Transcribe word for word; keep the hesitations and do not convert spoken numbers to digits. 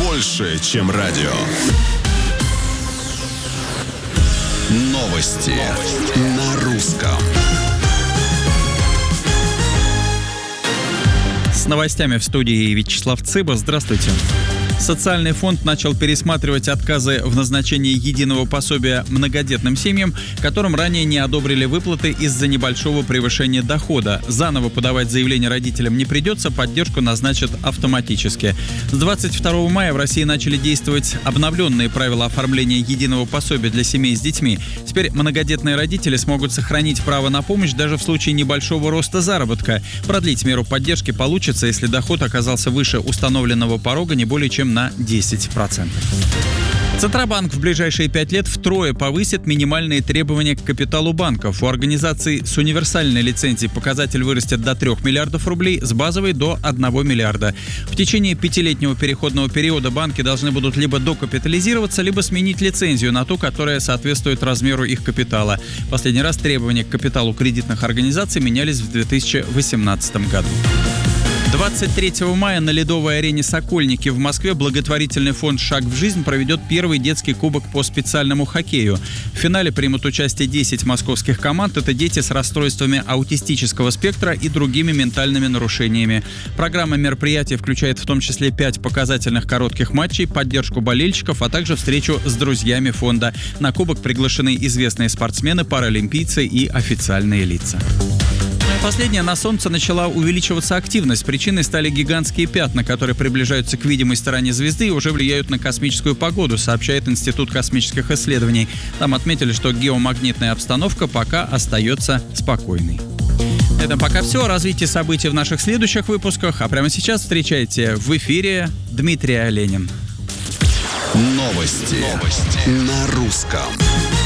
больше, чем радио. Новости, Новости. На русском. С новостями в студии Вячеслав Цыба. Здравствуйте. Социальный фонд начал пересматривать отказы в назначении единого пособия многодетным семьям, которым ранее не одобрили выплаты из-за небольшого превышения дохода. Заново подавать заявление родителям не придется, поддержку назначат автоматически. С двадцать второго мая в России начали действовать обновленные правила оформления единого пособия для семей с детьми. Теперь многодетные родители смогут сохранить право на помощь даже в случае небольшого роста заработка. Продлить меру поддержки получится, если доход оказался выше установленного порога не более чем на десять процентов. Центробанк в ближайшие пять лет втрое повысит минимальные требования к капиталу банков. У организаций с универсальной лицензией показатель вырастет до трёх миллиардов рублей, с базовой до одного миллиарда. В течение пятилетнего переходного периода банки должны будут либо докапитализироваться, либо сменить лицензию на ту, которая соответствует размеру их капитала. Последний раз требования к капиталу кредитных организаций менялись в две тысячи восемнадцатом году. двадцать третьего мая на ледовой арене «Сокольники» в Москве благотворительный фонд «Шаг в жизнь» проведет первый детский кубок по специальному хоккею. В финале примут участие десять московских команд. Это дети с расстройствами аутистического спектра и другими ментальными нарушениями. Программа мероприятия включает в том числе пять показательных коротких матчей, поддержку болельщиков, а также встречу с друзьями фонда. На кубок приглашены известные спортсмены, паралимпийцы и официальные лица. Последнее, на Солнце начала увеличиваться активность. Причиной стали гигантские пятна, которые приближаются к видимой стороне звезды и уже влияют на космическую погоду, сообщает Институт космических исследований. Там отметили, что геомагнитная обстановка пока остается спокойной. На этом пока все. Развитие событий в наших следующих выпусках. А прямо сейчас встречайте в эфире Дмитрий Оленин. Новости, Новости. На русском.